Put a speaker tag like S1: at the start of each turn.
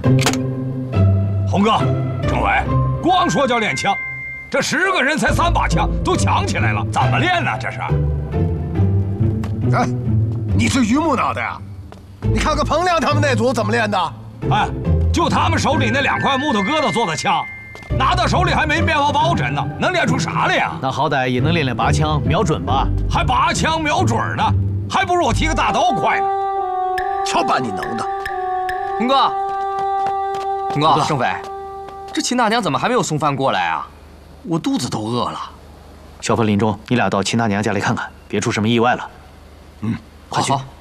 S1: 红哥，政委，光说叫练枪，这10个人才3把枪，都抢起来了，怎么练呢？这是？
S2: 哎，你是榆木脑袋啊？你看看彭亮他们那组怎么练的？
S1: 哎，就他们手里那2块木头疙瘩做的枪，拿到手里还没面包包沉呢，能练出啥来呀？
S3: 那好歹也能练练拔枪、瞄准吧？
S1: 还拔枪瞄准呢，还不如我提个大刀快呢。
S2: 瞧把你能的！
S4: 红哥，政委，这秦大娘怎么还没有送饭过来啊？我肚子都饿了。
S3: 小芬、林中，你俩到秦大娘家里看看，别出什么意外了。
S2: 嗯，
S3: 快去。
S4: 好。